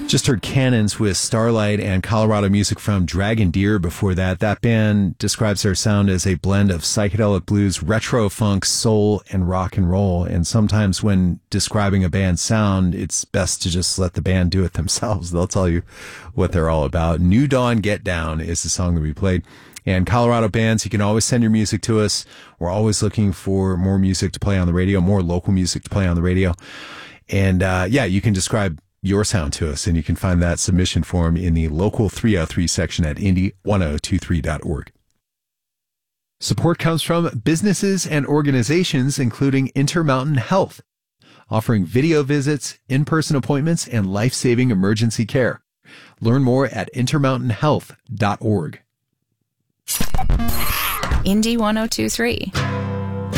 Just heard Cannons with Starlight and Colorado music from Dragon Deer before that. That band describes their sound as a blend of psychedelic blues, retro funk, soul, and rock and roll. And sometimes when describing a band's sound, it's best to just let the band do it themselves. They'll tell you what they're all about. New Dawn Get Down is the song that we played. And Colorado bands, you can always send your music to us. We're always looking for more music to play on the radio, more local music to play on the radio. And you can describe your sound to us, and you can find that submission form in the Local 303 section at indy1023.org. Support comes from businesses and organizations, including Intermountain Health, offering video visits, in-person appointments, and life-saving emergency care. Learn more at intermountainhealth.org. Indy 1023.